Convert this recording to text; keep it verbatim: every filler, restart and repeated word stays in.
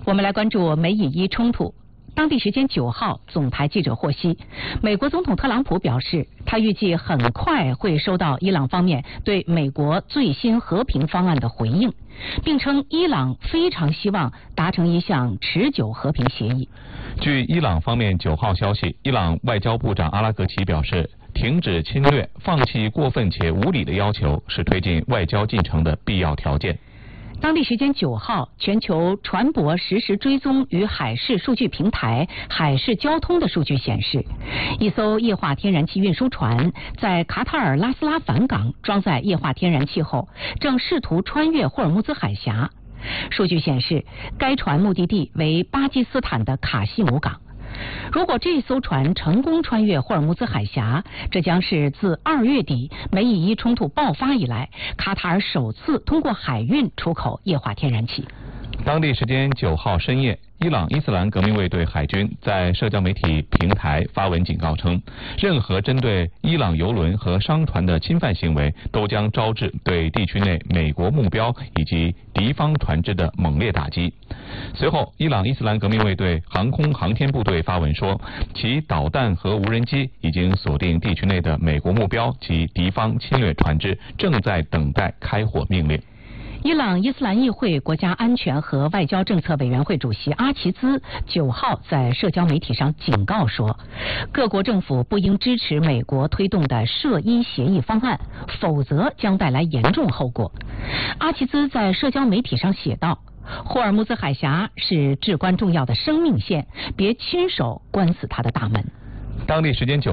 我们来关注美以伊冲突。当地时间九号，总台记者获悉，美国总统特朗普表示，他预计很快会收到伊朗方面对美国最新和平方案的回应，并称伊朗非常希望达成一项持久和平协议。 据伊朗方面九号消息，伊朗外交部长阿拉格齐表示，停止侵略、放弃过分且无理的要求是推进外交进程的必要条件。 当地时间九号，全球船舶实时追踪与海事数据平台海事交通的数据显示，一艘液化天然气运输船在卡塔尔拉斯拉凡港装载液化天然气后，正试图穿越霍尔木兹海峡。数据显示，该船目的地为巴基斯坦的卡西姆港。如果这艘船成功穿越霍尔木兹海峡，这将是自二月底美以伊冲突爆发以来，卡塔尔首次通过海运出口液化天然气。 当地时间九号深夜，伊朗伊斯兰革命卫队海军在社交媒体平台发文警告称，任何针对伊朗油轮和商船的侵犯行为都将招致对地区内美国目标以及敌方船只的猛烈打击。随后，伊朗伊斯兰革命卫队航空航天部队发文说，其导弹和无人机已经锁定地区内的美国目标及敌方侵略船只，正在等待开火命令。 伊朗伊斯兰议会国家安全和外交政策委员会主席阿齐兹九号在社交媒体上警告说，各国政府不应支持美国推动的涉伊协议方案，否则将带来严重后果。阿齐兹在社交媒体上写道，霍尔木兹海峡是至关重要的生命线，别亲手关死它的大门。 当地时间九